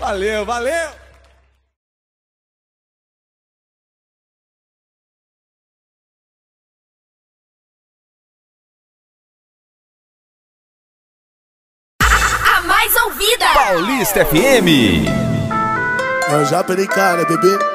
Valeu, valeu! Mais ouvida Paulista FM. Eu já perei cara, bebê.